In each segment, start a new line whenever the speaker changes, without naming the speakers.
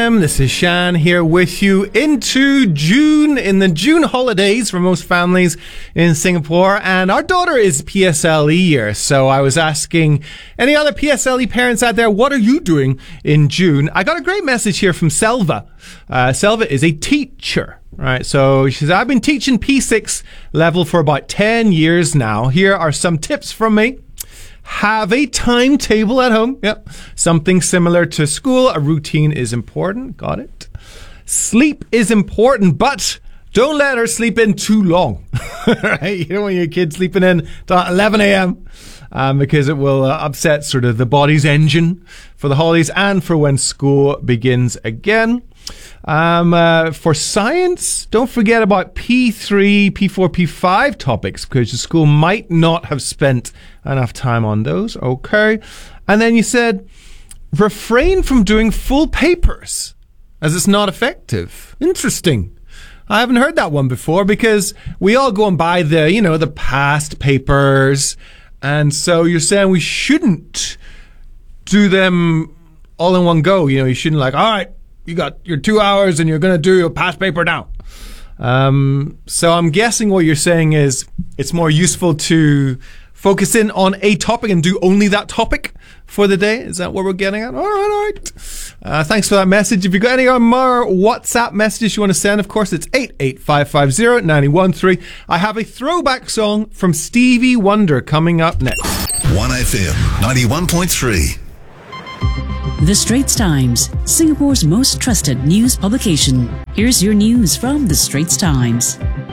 FM. This is Shan here with you into June, in the June holidays for most families in Singapore. And our daughter is PSLE year. So I was asking any other PSLE parents out there, what are you doing in June? I got a great message here from Selva. Selva is a teacher. Right, so she says, I've been teaching P6 level for about 10 years now. Here are some tips from me. Have a timetable at home. Yep. Something similar to school. A routine is important. Got it. Sleep is important, but don't let her sleep in too long. Right? You don't want your kid sleeping in till 11 a.m. Because it will upset sort of the body's engine for the holidays and for when school begins again. For science, don't forget about P3, P4, P5 topics because the school might not have spent enough time on those. Okay. And then you said, refrain from doing full papers as it's not effective. Interesting. I haven't heard that one before because we all go and buy the past papers. And so you're saying we shouldn't do them all in one go. You shouldn't all right, you got your 2 hours and you're going to do your past paper now. So I'm guessing what you're saying is it's more useful to focus in on a topic and do only that topic for the day. Is that what we're getting at? All right. Thanks for that message. If you've got any more WhatsApp messages you want to send, of course, it's 88550 I have a throwback song from Stevie Wonder coming up next.
1FM 91.3.
The Straits Times, Singapore's most trusted news publication. Here's your news from The Straits Times.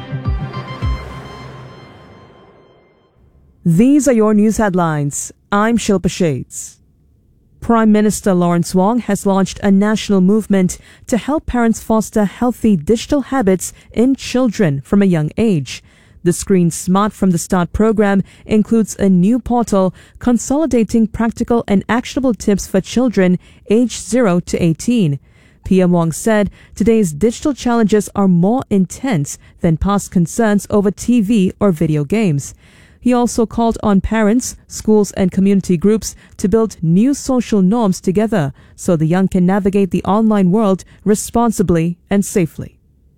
These are your news headlines. I'm Shilpa Shades. Prime Minister Lawrence Wong has launched a national movement to help parents foster healthy digital habits in children from a young age. The Screen Smart from the Start program includes a new portal consolidating practical and actionable tips for children aged 0 to 18. PM Wong said today's digital challenges are more intense than past concerns over TV or video games. He also called on parents, schools and community groups to build new social norms together so the young can navigate the online world responsibly and safely.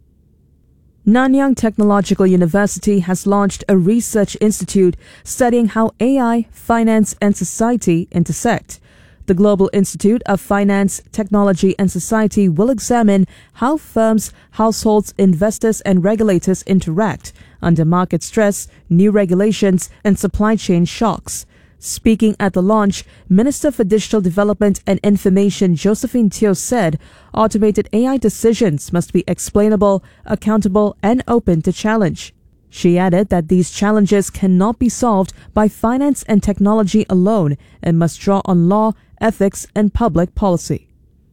Nanyang Technological University has launched a research institute studying how AI, finance and society intersect. The Global Institute of Finance, Technology and Society will examine how firms, households, investors and regulators interact under market stress, new regulations and supply chain shocks. Speaking at the launch, Minister for Digital Development and Information Josephine Teo said automated AI decisions must be explainable, accountable and open to challenge. She added that these challenges cannot be solved by finance and technology alone and must draw on law, ethics and public policy.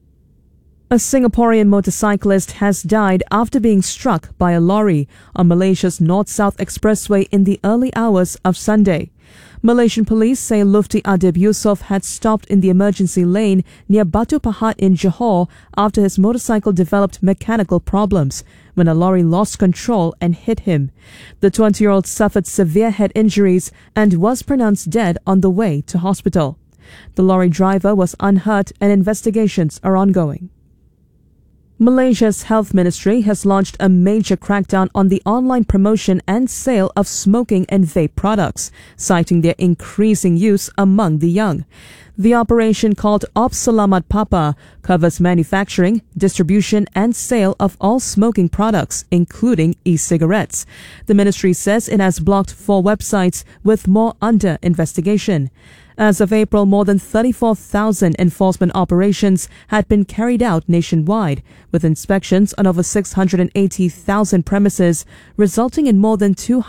A Singaporean motorcyclist has died after being struck by a lorry on Malaysia's North-South Expressway in the early hours of Sunday. Malaysian police say Lufti Adib Yusof had stopped in the emergency lane near Batu Pahat in Johor after his motorcycle developed mechanical problems when a lorry lost control and hit him. The 20-year-old suffered severe head injuries and was pronounced dead on the way to hospital. The lorry driver was unhurt and investigations are ongoing. Malaysia's Health Ministry has launched a major crackdown on the online promotion and sale of smoking and vape products, citing their increasing use among the young. The operation, called Op Selamat Papa, covers manufacturing, distribution and sale of all smoking products, including e-cigarettes. The ministry says it has blocked 4 websites with more under investigation. As of April, more than 34,000 enforcement operations had been carried out nationwide, with inspections on over 680,000 premises, resulting in more than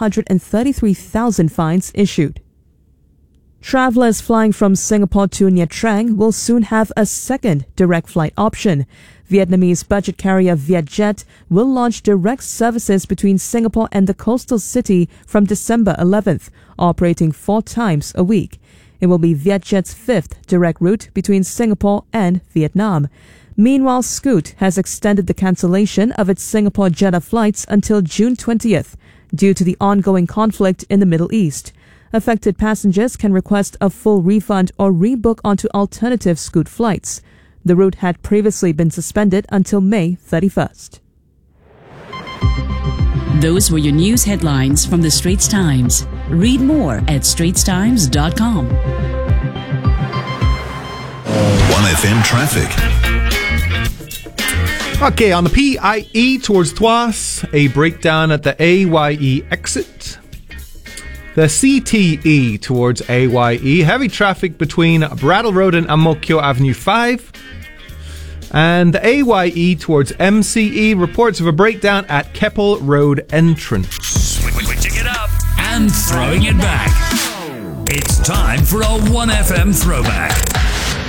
233,000 fines issued. Travelers flying from Singapore to Nha Trang will soon have a second direct flight option. Vietnamese budget carrier Vietjet will launch direct services between Singapore and the coastal city from December 11th, operating 4 times a week. It will be Vietjet's 5th direct route between Singapore and Vietnam. Meanwhile, Scoot has extended the cancellation of its Singapore-Jeddah flights until June 20th due to the ongoing conflict in the Middle East. Affected passengers can request a full refund or rebook onto alternative Scoot flights. The route had previously been suspended until May 31st.
Those were your news headlines from the Straits Times. Read more at straitstimes.com.
1FM traffic.
Okay, on the PIE towards Thouars, a breakdown at the AYE exit. The CTE towards AYE, heavy traffic between Brattle Road and Amokyo Avenue 5. And the AYE towards MCE, reports of a breakdown at Keppel Road entrance.
Switching it up and throwing it back. It's time for a 1FM throwback.